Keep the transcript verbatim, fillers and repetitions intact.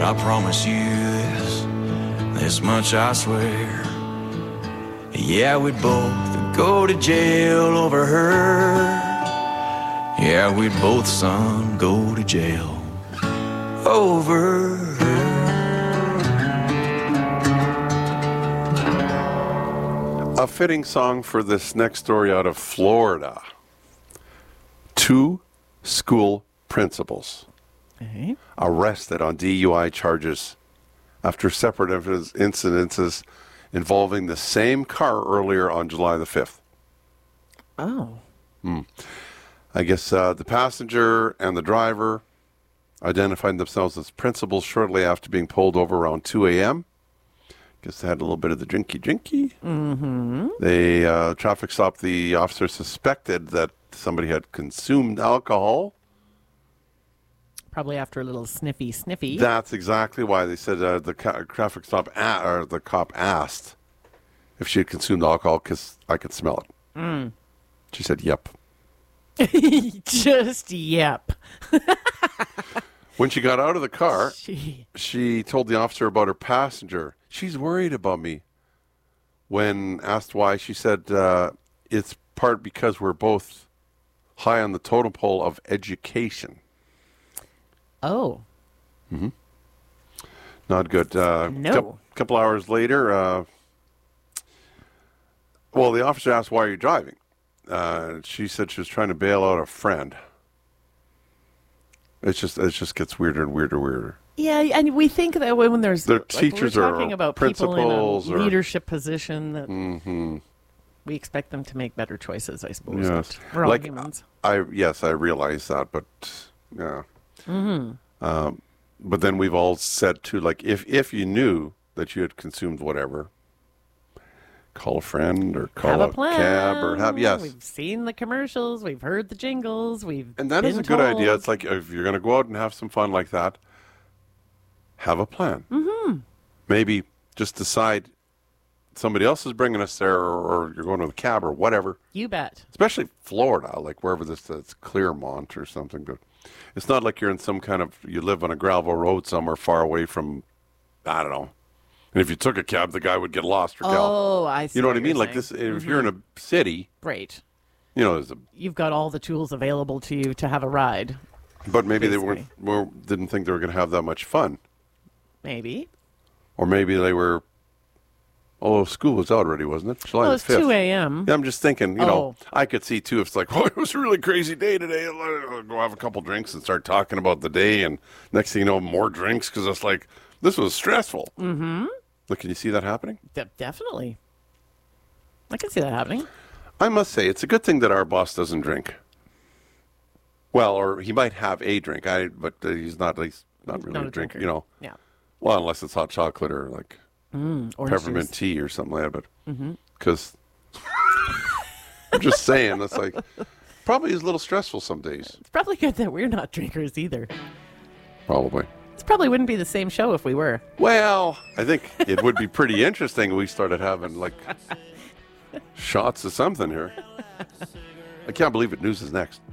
But I promise you this, this much I swear. Yeah, we'd both go to jail over her. Yeah, we'd both, son, go to jail over her. A fitting song for this next story out of Florida. Two school principals Okay. arrested on D U I charges after separate incidences involving the same car earlier on July the fifth. Oh. Hmm. I guess uh, the passenger and the driver identified themselves as principals shortly after being pulled over around two a.m. Guess they had a little bit of the drinky drinky. Mm-hmm. They uh, traffic stop. The officer suspected that somebody had consumed alcohol. Probably after a little sniffy sniffy. That's exactly why they said uh, the ca- traffic stop a- or the cop asked if she had consumed alcohol because I could smell it. Mm. She said, "Yep." Just yep. When she got out of the car, Gee. she told the officer about her passenger. She's worried about me. When asked why, she said, uh, it's part because we're both high on the totem pole of education. Oh. Mm-hmm. Not good. Uh, No. couple, couple hours later, uh, well, the officer asked, why are you driving? Uh, she said she was trying to bail out a friend. It's just, it just gets weirder and weirder and weirder. Yeah, and we think that when there's Their like, teachers we're or talking about people in a principals or- leadership position that Mm-hmm. we expect them to make better choices, I suppose. Yes. But we're all Like, humans. I yes, I realize that, but yeah. Mm-hmm. Um, but then we've all said too, like if if you knew that you had consumed whatever, call a friend or call Have a a plan. cab or have yes. We've seen the commercials. We've heard the jingles. We've And that been is a good told. idea. It's like if you're going to go out and have some fun like that, have a plan. Mm-hmm. Maybe just decide somebody else is bringing us there, or, or you're going with a cab or whatever. You bet. Especially Florida, like wherever this is, Clearmont or something. But it's not like you're in some kind of, you live on a gravel road somewhere far away from, I don't know. And if you took a cab, the guy would get lost or gal. Oh, I see. You know what, what I mean? you're Like saying. this, if Mhm. you're in a city, Right. you know, there's a, You've got all the tools available to you to have a ride. but maybe they Basically. weren't, were, didn't think they were going to have that much fun. Maybe. Or maybe they were, oh, school was out already, wasn't it? July Well, the it's fifth. two a.m. Yeah, I'm just thinking, you know, Oh. I could see too if it's like, oh, it was a really crazy day today. I'll go have a couple drinks and start talking about the day. And next thing you know, more drinks because it's like, this was stressful. Mm-hmm. Look, can you see that happening? De- definitely. I can see that happening. I must say, it's a good thing that our boss doesn't drink. Well, or he might have a drink, I, but uh, he's not, he's not really Not a, a drinker, drinker. you know. Yeah. Well, unless it's hot chocolate or like Mm, orange peppermint juice. tea or something like that. But Mm-hmm. because I'm just saying, that's like probably is a little stressful some days. It's probably good that we're not drinkers either. Probably. This probably wouldn't be the same show if we were. Well, I think it would be pretty interesting if we started having like shots of something here. I can't believe it. News is next.